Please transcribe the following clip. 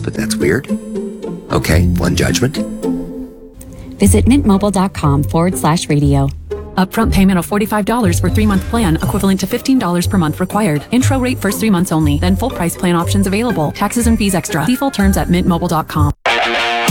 but that's weird. Okay, one judgment. Visit mintmobile.com/radio. Upfront payment of $45 for 3-month plan, equivalent to $15 per month required. Intro rate first 3 months only, then full price plan options available. Taxes and fees extra. See full terms at mintmobile.com.